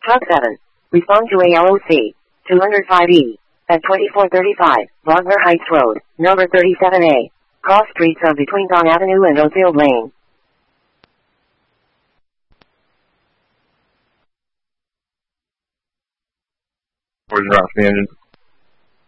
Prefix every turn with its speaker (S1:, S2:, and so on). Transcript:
S1: Truck 7. Respond to ALOC. 205E. At 2435, Wagner Heights Road, number 37A. Cross streets are between Don Avenue and Oakfield Lane.
S2: Where's the engine?